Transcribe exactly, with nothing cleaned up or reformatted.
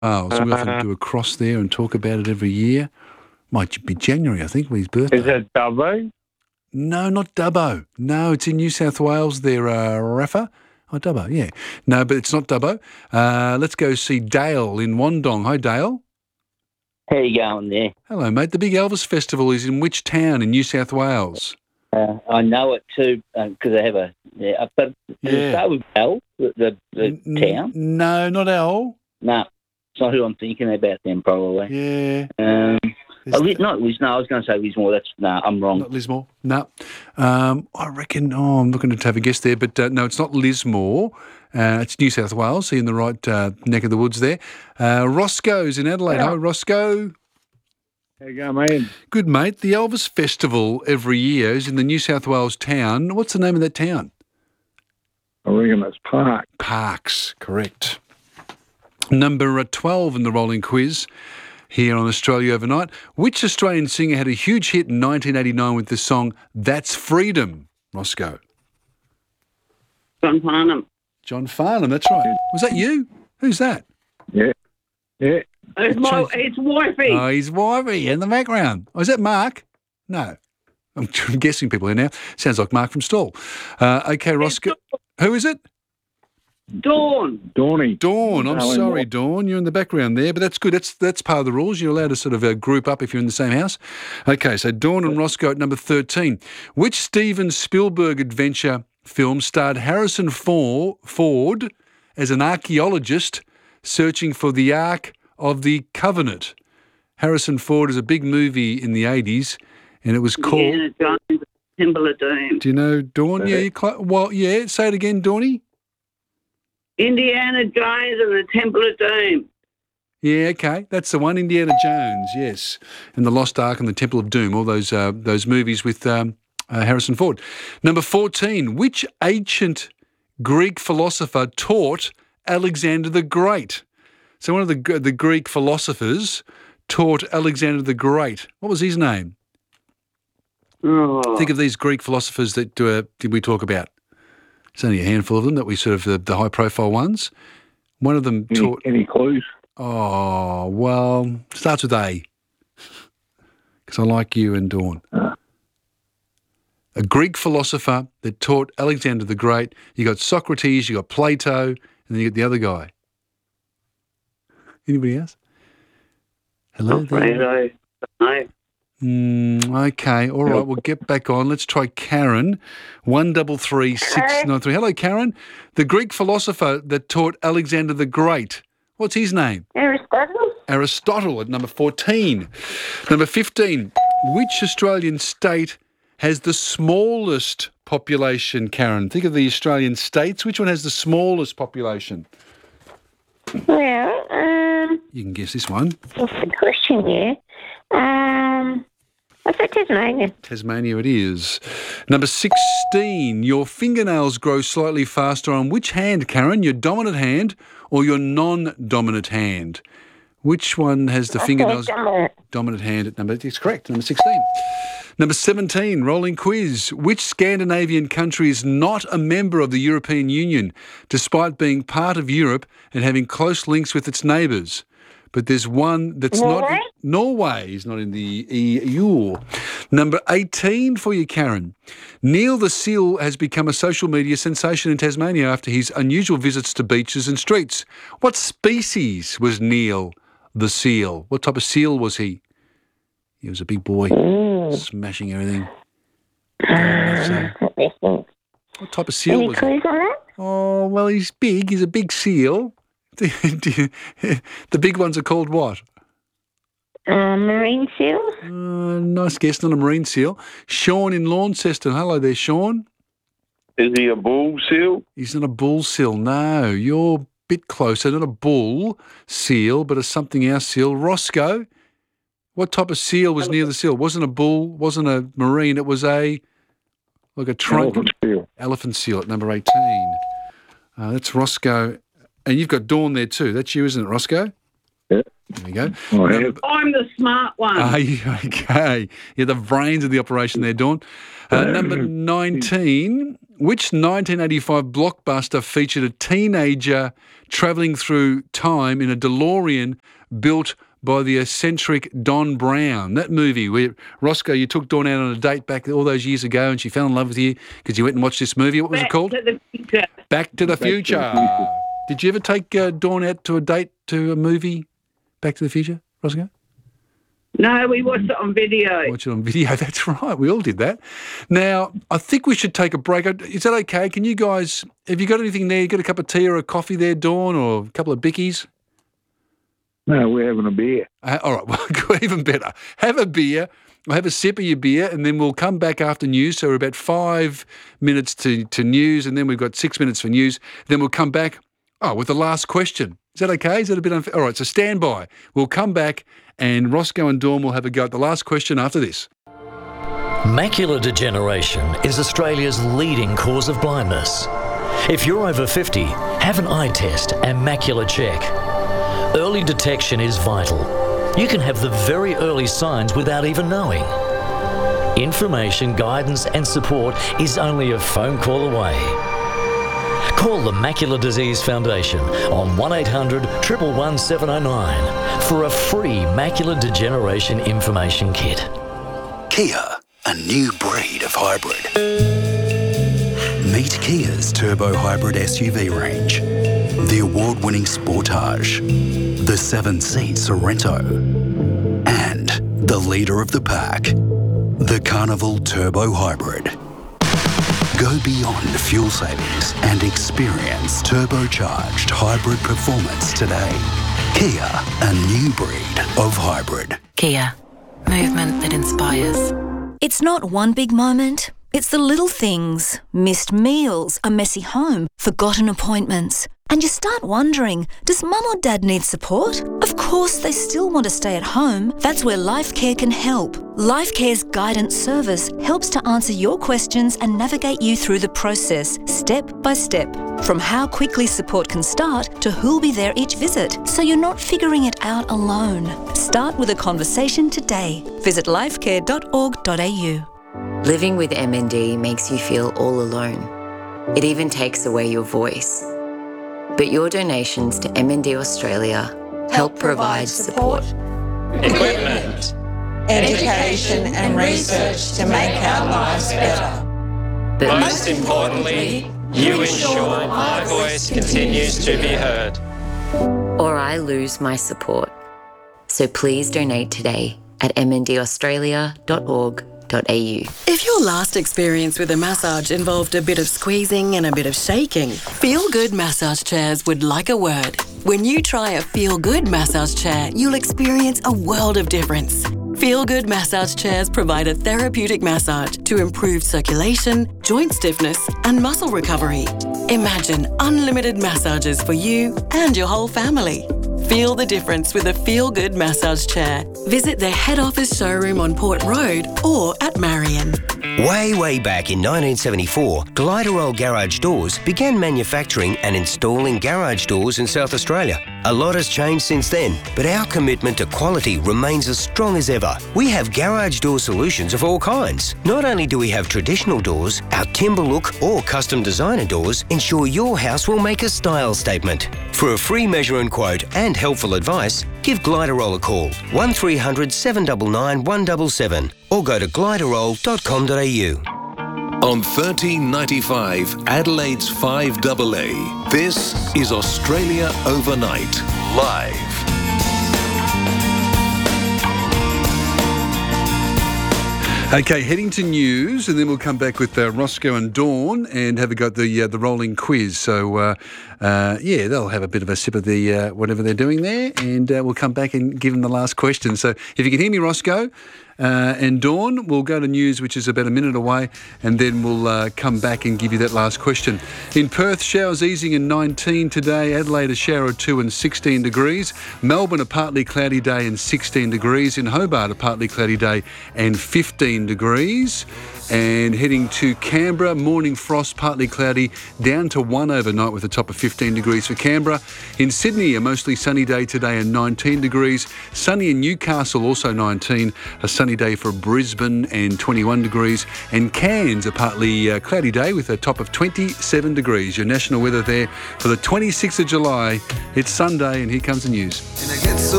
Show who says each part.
Speaker 1: Wales. We often do a cross there and talk about it every year. Might be January, I think, with his birthday.
Speaker 2: Is it Dubbo?
Speaker 1: No, not Dubbo. No, it's in New South Wales there, uh, Rafa. Oh, Dubbo, yeah. No, but it's not Dubbo. Uh, let's go see Dale in Wandong. Hi, Dale.
Speaker 3: How you going there?
Speaker 1: Hello, mate. The big Elvis Festival is in which town in New South Wales?
Speaker 3: Uh, I know it too because I have a. Yeah, but does it start with L, the, the, the
Speaker 1: N-
Speaker 3: town?
Speaker 1: No, not L.
Speaker 3: No, it's not who I'm thinking about then, probably.
Speaker 1: Yeah.
Speaker 3: Um,
Speaker 1: There's
Speaker 3: oh, Lis- not Liz, no, I was going to say Lismore. That's no, I'm wrong.
Speaker 1: Not Lismore. No. Um, I reckon, oh, I'm looking to have a guess there, but uh, no, it's not Lismore. Uh, it's New South Wales, so you're in the right uh, neck of the woods there. Uh, Roscoe's in Adelaide.
Speaker 2: Yeah.
Speaker 1: Hi, Roscoe.
Speaker 2: How you going, mate?
Speaker 1: Good, mate. The Elvis Festival every year is in the New South Wales town. What's the name of that town?
Speaker 2: I reckon it's Park.
Speaker 1: Parks, correct. Number uh, twelve in the rolling quiz here on Australia Overnight. Which Australian singer had a huge hit in nineteen eighty-nine with the song That's Freedom? Roscoe.
Speaker 4: John Farnham.
Speaker 1: John Farnham, that's right. Was that you? Who's that?
Speaker 2: Yeah. Yeah.
Speaker 4: It's, my, it's wifey.
Speaker 1: Oh, he's wifey in the background. Oh, is that Mark? No. I'm guessing people here now. Sounds like Mark from Stall. Uh, okay, Roscoe. Who is it?
Speaker 4: Dawn.
Speaker 2: Dawny.
Speaker 1: Dawn. I'm
Speaker 2: Alan
Speaker 1: sorry,
Speaker 2: Moore.
Speaker 1: Dawn. You're in the background there, but that's good. That's that's part of the rules. You're allowed to sort of uh, group up if you're in the same house. Okay, so Dawn and Roscoe at number thirteen. Which Steven Spielberg adventure film starred Harrison For- Ford as an archaeologist searching for the Ark of the Covenant? Harrison Ford is a big movie in the eighties, and it was called...
Speaker 4: Indiana Jones, Temple of Doom.
Speaker 1: Do you know Dawn? Yeah, you cl- well, yeah. Say it again, Dawny.
Speaker 4: Indiana Jones and the Temple of Doom.
Speaker 1: Yeah, okay, that's the one. Indiana Jones, yes, and the Lost Ark and the Temple of Doom. All those uh, those movies with um, uh, Harrison Ford. Number fourteen. Which ancient Greek philosopher taught Alexander the Great? So one of the the Greek philosophers taught Alexander the Great. What was his name?
Speaker 4: Oh.
Speaker 1: Think of these Greek philosophers that uh, did we talk about? There's only a handful of them that we sort of, the, the high-profile ones. One of them
Speaker 2: Any,
Speaker 1: taught...
Speaker 2: any clues?
Speaker 1: Oh, well, starts with A. Because I like you and Dawn.
Speaker 2: Uh.
Speaker 1: A Greek philosopher that taught Alexander the Great. You got Socrates, you got Plato, and then you got the other guy. Anybody else? Hello there.
Speaker 4: Alfredo. No.
Speaker 1: Mm, okay, all right, we'll get back on. Let's try Karen. One double three six nine three. Hello, Karen. The Greek philosopher that taught Alexander the Great. What's his name?
Speaker 5: Aristotle.
Speaker 1: Aristotle at number fourteen. Number fifteen. Which Australian state has the smallest population, Karen? Think of the Australian states. Which one has the smallest population?
Speaker 5: Well, um,
Speaker 1: You can guess this one.
Speaker 5: that's a good question, yeah. Um, I said Tasmania.
Speaker 1: Tasmania it is. Number sixteen. Your fingernails grow slightly faster on which hand, Karen? Your dominant hand or your non-dominant hand? Which one has the
Speaker 5: I
Speaker 1: fingernails?
Speaker 5: said dominant.
Speaker 1: Dominant hand at number... It's correct, number sixteen. Number seventeen, rolling quiz. Which Scandinavian country is not a member of the European Union, despite being part of Europe and having close links with its neighbours? But there's one that's not...
Speaker 5: Norway?
Speaker 1: Norway is not in the E U. Number eighteen for you, Karen. Neil the seal has become a social media sensation in Tasmania after his unusual visits to beaches and streets. What species was Neil the seal? What type of seal was he? He was a big boy,
Speaker 5: Mm.
Speaker 1: smashing everything.
Speaker 5: Um, let me think.
Speaker 1: What type of seal
Speaker 5: Any
Speaker 1: was he?
Speaker 5: clues on that?
Speaker 1: Oh, well, he's big. He's a big seal. The big ones are called what?
Speaker 5: Uh, marine seal?
Speaker 1: Uh, nice guess, not a marine seal. Sean in Launceston. Hello there, Sean.
Speaker 2: Is he a bull seal?
Speaker 1: He's not a bull seal. No, you're a bit closer. Not a bull seal, but a something else seal. Roscoe, what type of seal was near the seal? Wasn't a bull, wasn't a marine. It was a, like a trunk.
Speaker 2: Elephant seal.
Speaker 1: Elephant seal at number eighteen. Uh, that's Roscoe. And you've got Dawn there too. That's you, isn't it, Roscoe?
Speaker 2: Yeah.
Speaker 1: There you go.
Speaker 2: Oh,
Speaker 1: Number-
Speaker 2: yeah.
Speaker 4: I'm the smart one.
Speaker 1: Are you okay? You're the brains of the operation there, Dawn. Uh, number nineteen. which nineteen eighty-five blockbuster featured a teenager travelling through time in a DeLorean built by the eccentric Don Brown? That movie where, Roscoe, you took Dawn out on a date back all those years ago and she fell in love with you because you went and watched this movie. What was
Speaker 4: Back
Speaker 1: it called?
Speaker 4: to the future.
Speaker 1: Back to the
Speaker 2: Back to the
Speaker 1: Future.
Speaker 2: Future.
Speaker 1: Did you ever take uh, Dawn out to a date to a movie, Back to the Future, Roscoe?
Speaker 4: No, we watched it on video.
Speaker 1: Watch it on video. That's right. We all did that. Now, I think we should take a break. Is that okay? Can you guys, have you got anything there? You got a cup of tea or a coffee there, Dawn, or a couple of bickies?
Speaker 2: No, we're having a beer.
Speaker 1: Uh, all right, well, even better. Have a beer, or have a sip of your beer, and then we'll come back after news. So we're about five minutes to, to news, and then we've got six minutes for news. Then we'll come back, oh, with the last question. Is that okay? Is that a bit unfair? All right, so stand by. We'll come back, and Roscoe and Dawn will have a go at the last question after this.
Speaker 6: Macular degeneration is Australia's leading cause of blindness. If you're over fifty, have an eye test and macular check. Early detection is vital. You can have the very early signs without even knowing. Information, guidance and support is only a phone call away. Call the Macular Disease Foundation on one eight hundred, one one one, seven oh nine for a free macular degeneration information kit.
Speaker 7: Kia, a new breed of hybrid. Meet Kia's turbo hybrid S U V range. The award-winning Sportage, the seven-seat Sorento, and the leader of the pack, the Carnival Turbo Hybrid. Go beyond fuel savings and experience turbocharged hybrid performance today. Kia, a new breed of hybrid.
Speaker 8: Kia, movement that inspires.
Speaker 9: It's not one big moment. It's the little things. Missed meals, a messy home, forgotten appointments. And you start wondering, does mum or dad need support? Of course, they still want to stay at home. That's where LifeCare can help. LifeCare's guidance service helps to answer your questions and navigate you through the process, step by step. From how quickly support can start to who'll be there each visit, so you're not figuring it out alone. Start with a conversation today. Visit lifecare dot org dot a u.
Speaker 8: Living with M N D makes you feel all alone. It even takes away your voice. But your donations to M N D Australia help provide support,
Speaker 10: equipment, education and research to make our lives better.
Speaker 8: but
Speaker 10: Most importantly, you ensure my voice continues to be heard.
Speaker 8: or I lose my support. So please donate today at m n d australia dot org dot a u.
Speaker 11: If your last experience with a massage involved a bit of squeezing and a bit of shaking, Feel Good Massage Chairs would like a word. When you try a Feel Good massage chair, you'll experience a world of difference. Feel Good Massage Chairs provide a therapeutic massage to improve circulation, joint stiffness, and muscle recovery. Imagine unlimited massages for you and your whole family. Feel the difference with a Feel Good massage chair. Visit their head office showroom on Port Road or at Marion.
Speaker 12: Way, way back in nineteen seventy-four, Gliderol Garage Doors began manufacturing and installing garage doors in South Australia. A lot has changed since then, but our commitment to quality remains as strong as ever. We have garage door solutions of all kinds. Not only do we have traditional doors, our timber look or custom designer doors ensure your house will make a style statement. For a free measure and quote and helpful advice, give Gliderol a call, one three hundred, seven nine nine, one seven seven, or go to gliderol dot com dot a u.
Speaker 13: On thirteen ninety-five, Adelaide's five A A, this is Australia Overnight, live.
Speaker 1: Okay, heading to news, and then we'll come back with uh, Roscoe and Dawn and have a go at the uh, the rolling quiz. So, uh, uh, yeah, they'll have a bit of a sip of the uh, whatever they're doing there, and uh, we'll come back and give them the last question. So, if you can hear me, Roscoe uh, and Dawn, we'll go to news, which is about a minute away, and then we'll uh, come back and give you that last question. In Perth, showers easing and nineteen today. Adelaide, a shower or two and sixteen degrees. Melbourne, a partly cloudy day and sixteen degrees. In Hobart, a partly cloudy day and fifteen degrees. And heading to Canberra, morning frost, partly cloudy, down to one overnight with a top of fifteen degrees for Canberra. In Sydney, a mostly sunny day today and nineteen degrees. Sunny in Newcastle, also nineteen. A sunny sunny day for Brisbane and twenty-one degrees. And Cairns, a partly uh, cloudy day with a top of twenty-seven degrees. Your national weather there for the twenty-sixth of July. It's Sunday, and here comes the news.